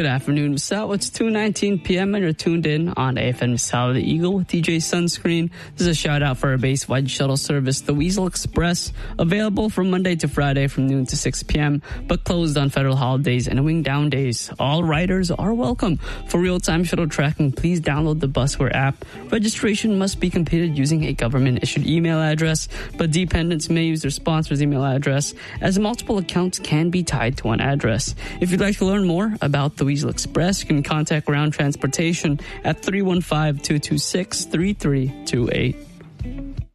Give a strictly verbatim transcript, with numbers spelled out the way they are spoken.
Good afternoon, Misawa. It's two nineteen p.m. and you're tuned in on A F M Misawa the Eagle with D J Sunscreen. This is a shout out for our base wide shuttle service, the Weasel Express, available from Monday to Friday from noon to six p.m., but closed on federal holidays and wing down days. All riders are welcome. For real-time shuttle tracking, please download the Busware app. Registration must be completed using a government-issued email address, but dependents may use their sponsor's email address, as multiple accounts can be tied to one address. If you'd like to learn more about the Weasel Express, you can contact Ground Transportation at three one five, two two six, three three two eight.